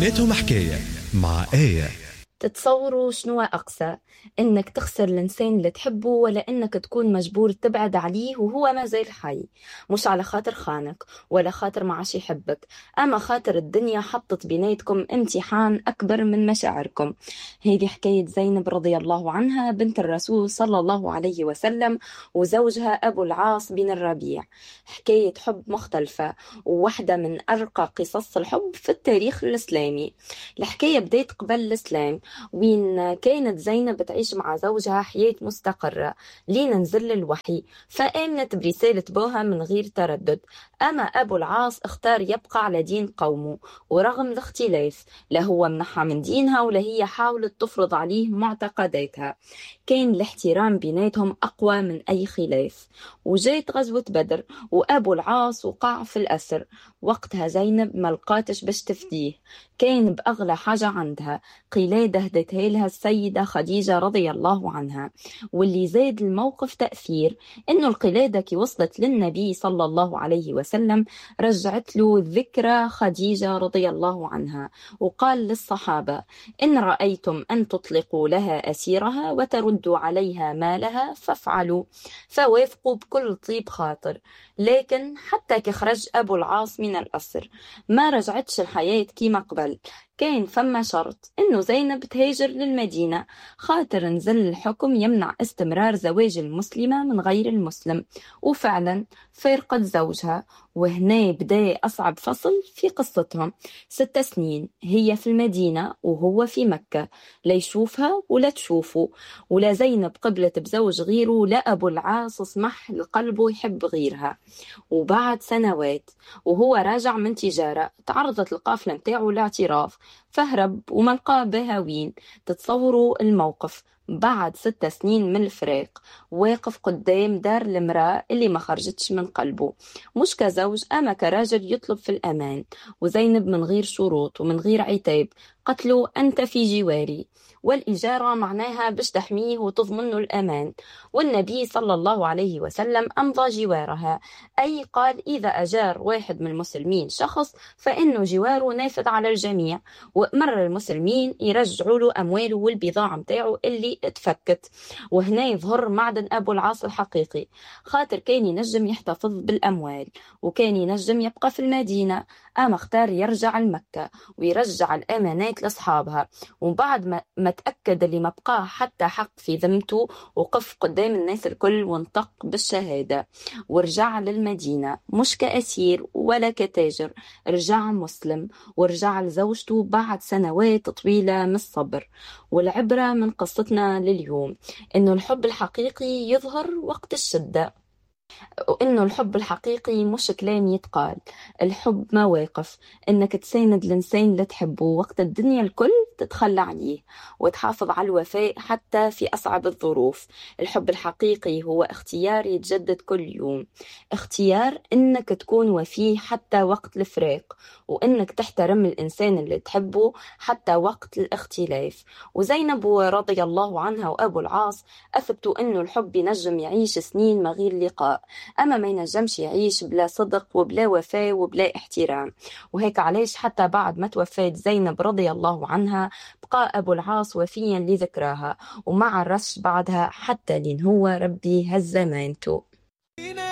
بيناتهم حكاية مع آية. تتصوروا شنو أقسى، إنك تخسر الإنسان اللي تحبه ولا إنك تكون مجبور تبعد عليه وهو ما زال حي؟ مش على خاطر خانك ولا خاطر ما عادش يحبك، أما خاطر الدنيا حطت بيناتكم امتحان أكبر من مشاعركم. هذه حكاية زينب رضي الله عنها بنت الرسول صلى الله عليه وسلم وزوجها أبو العاص بن الربيع. حكاية حب مختلفة وواحدة من أرقى قصص الحب في التاريخ الإسلامي. الحكاية بدأت قبل الإسلام، وين كانت زينب تعيش مع زوجها حياة مستقرة لين نزل الوحي، فآمنت برسالة بوها من غير تردد. أما أبو العاص اختار يبقى على دين قومه، ورغم الاختلاف لا هو منحها من دينها ولا هي حاولت تفرض عليه معتقداتها. كان الاحترام بيناتهم أقوى من أي خلاف. وجيت غزوة بدر وأبو العاص وقع في الأسر. وقتها زينب ما لقاتش باش تفديه، كان بأغلى حاجة عندها قلادة هدتها لها السيدة خديجة رضي الله عنها. واللي زاد الموقف تأثير إنه القلادة كي وصلت للنبي صلى الله عليه وسلم رجعت له ذكرى خديجة رضي الله عنها، وقال للصحابة: إن رأيتم أن تطلقوا لها أسيرها وتردوا عليها مالها فافعلوا. فوافقوا بكل طيب خاطر. لكن حتى كخرج أبو العاص من الأسر ما رجعتش الحياة كيما قبل. كان فما شرط إنه زينب تهاجر للمدينة، خاطر نزل الحكم يمنع استمرار زواج المسلمة من غير المسلم. وفعلا فرقت زوجها، وهنا بدأ أصعب فصل في قصتهم. 6 سنين هي في المدينة وهو في مكة، لا يشوفها ولا تشوفه، ولا زينب قبلت بزوج غيره لا أبو العاص سمح لقلبه يحب غيرها. وبعد سنوات وهو راجع من تجارة تعرضت القافلة متاعه لاعتراف، فهرب وما لقى بها وين. تتصوروا الموقف بعد 6 سنين من الفراق، واقف قدام دار المرأة اللي ما خرجتش من قلبه، مش كزوج أما كراجل يطلب في الأمان. وزينب من غير شروط ومن غير عتاب قتلوا: أنت في جواري. والإجارة معناها باش تحميه وتضمنه الأمان. والنبي صلى الله عليه وسلم أمضى جوارها، أي قال إذا أجار واحد من المسلمين شخص فإنه جواره نافذ على الجميع، وأمر المسلمين يرجعوا له أمواله والبضاعة متاعه اللي اتفكت. وهنا يظهر معدن أبو العاص الحقيقي، خاطر كان ينجم يحتفظ بالأموال وكان ينجم يبقى في المدينة، أما اختار يرجع لمكة ويرجع الأمانات لأصحابها. وبعد ما تأكد اللي ما بقى حتى حق في ذمته، وقف قدام الناس الكل وانطق بالشهادة، ورجع للمدينة مش كأسير ولا كتاجر، رجع مسلم ورجع لزوجته بعد سنوات طويلة من الصبر. والعبرة من قصتنا لليوم إنه الحب الحقيقي يظهر وقت الشدة، وإنه الحب الحقيقي مش كلام يتقال، الحب مواقف، إنك تساند الإنسان اللي تحبه وقت الدنيا الكل تتخلى عليه، وتحافظ على الوفاء حتى في أصعب الظروف. الحب الحقيقي هو اختيار يتجدد كل يوم، اختيار إنك تكون وفيه حتى وقت الفراق، وإنك تحترم الإنسان اللي تحبه حتى وقت الاختلاف. وزينب رضي الله عنها وأبو العاص أثبتوا إنه الحب ينجم يعيش سنين من غير لقاء، أما ما ينجمش يعيش بلا صدق وبلا وفاء وبلا احترام. وهيك علاش حتى بعد ما توفات زينب رضي الله عنها بقى أبو العاص وفيا لذكراها، وما عرفش بعدها حتى لين هو ربي هز مانته.